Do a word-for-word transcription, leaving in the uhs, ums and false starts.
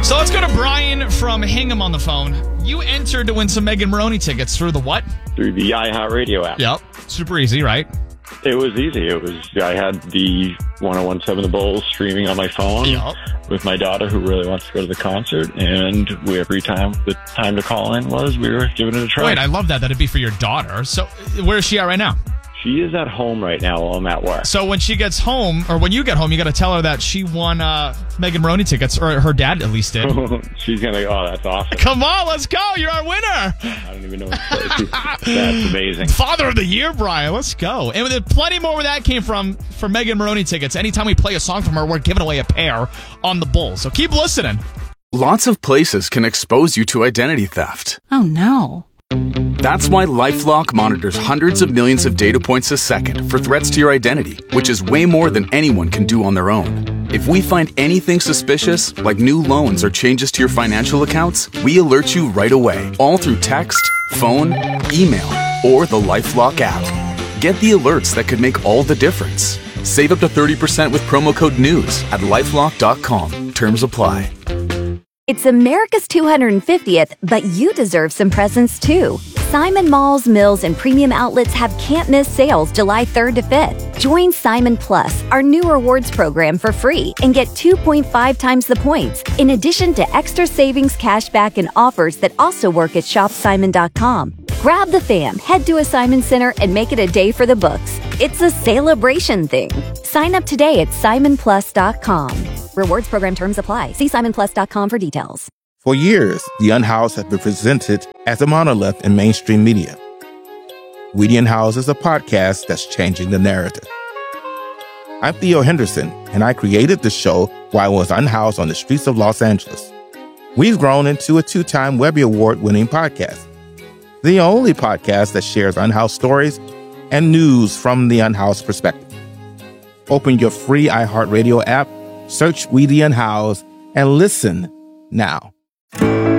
So let's go to Brian from Hingham on the phone. You entered to win some Megan Moroney tickets through the what? Through the iHeartRadio app. Yep. Super easy, right? It was easy. It was. I had the one oh one seven The Bulls streaming on my phone Yep. with my daughter who really wants to go to the concert. And we, every time the time to call in was, we were giving it a try. Wait, I love that. That'd be for your daughter. So where is she at right now? She is at home right now while I'm at work. So when she gets home, or when you get home, you got to tell her that she won uh, Megan Moroney tickets, or her dad at least did. She's going to go, oh, that's awesome. Come on, let's go. You're our winner. I don't even know what to say. That's amazing. Father of the year, Brian. Let's go. And there's plenty more where that came from for Megan Moroney tickets. Anytime we play a song from her, we're giving away a pair on the Bulls. So keep listening. Lots of places can expose you to identity theft. Oh, no. That's why LifeLock monitors hundreds of millions of data points a second for threats to your identity, which is way more than anyone can do on their own. If we find anything suspicious, like new loans or changes to your financial accounts, we alert you right away, all through text, phone, email, or the LifeLock app. Get the alerts that could make all the difference. Save up to thirty percent with promo code NEWS at lifelock dot com. Terms apply. It's America's two hundred fiftieth, but you deserve some presents too. Simon Malls, Mills, and Premium Outlets have can't-miss sales July third to fifth. Join Simon Plus, our new rewards program, for free and get two point five times the points, in addition to extra savings, cashback, and offers that also work at shop simon dot com. Grab the fam, head to a Simon Center, and make it a day for the books. It's a celebration thing. Sign up today at simon plus dot com. Rewards program terms apply. See simon plus dot com for details. For years, The Unhoused has been presented as a monolith in mainstream media. We the Unhoused is a podcast that's changing the narrative. I'm Theo Henderson, and I created the show while I was unhoused on the streets of Los Angeles. We've grown into a two-time Webby Award-winning podcast, the only podcast that shares unhoused stories and news from the unhoused perspective. Open your free iHeartRadio app, search We the Unhoused, and listen now.